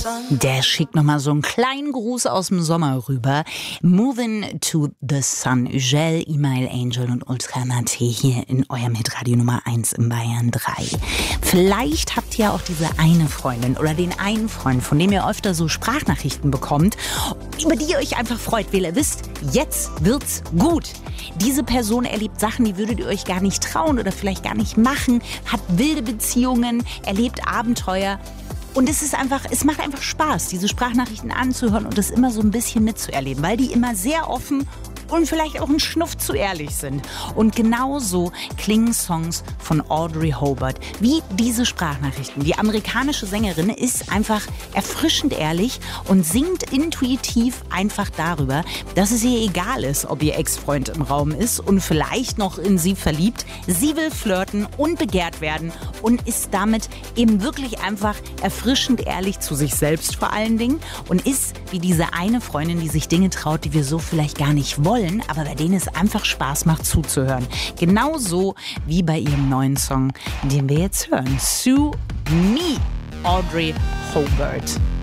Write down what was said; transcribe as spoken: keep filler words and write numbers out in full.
Der schickt nochmal so einen kleinen Gruß aus dem Sommer rüber. Moving to the Sun. Ugel, Email Angel und Ultra Nate hier in eurem Hitradio Nummer eins in Bayern drei. Vielleicht habt ihr auch diese eine Freundin oder den einen Freund, von dem ihr öfter so Sprachnachrichten bekommt, über die ihr euch einfach freut, weil ihr wisst, jetzt wird's gut. Diese Person erlebt Sachen, die würdet ihr euch gar nicht trauen oder vielleicht gar nicht machen, hat wilde Beziehungen, erlebt Abenteuer. Und es ist einfach, es macht einfach Spaß, diese Sprachnachrichten anzuhören und das immer so ein bisschen mitzuerleben, weil die immer sehr offen und vielleicht auch ein Schnuff zu ehrlich sind. Und genauso klingen Songs von Audrey Hobart wie diese Sprachnachrichten. Die amerikanische Sängerin ist einfach erfrischend ehrlich und singt intuitiv einfach darüber, dass es ihr egal ist, ob ihr Ex-Freund im Raum ist und vielleicht noch in sie verliebt. Sie will flirten und begehrt werden und ist damit eben wirklich einfach erfrischend ehrlich zu sich selbst vor allen Dingen und ist wie diese eine Freundin, die sich Dinge traut, die wir so vielleicht gar nicht wollen, aber bei denen es einfach Spaß macht zuzuhören. Genauso wie bei ihrem neuen Song, den wir jetzt hören. Sue Me, Audrey Hobart.